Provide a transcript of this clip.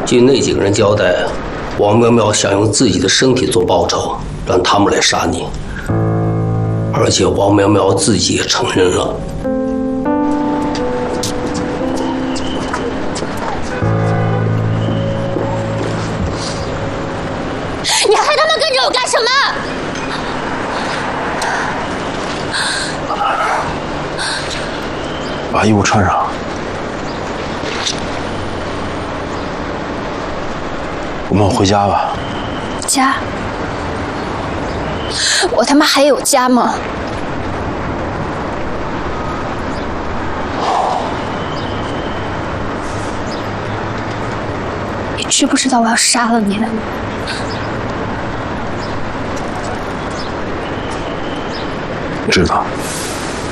据那几个人交代，王苗苗想用自己的身体做报酬，让他们来杀你。而且王苗苗自己也承认了。 你害他们跟着我干什么？ 把衣服穿上。我们回家吧。 家？我他妈还有家吗？你知不知道我要杀了你？ 知道。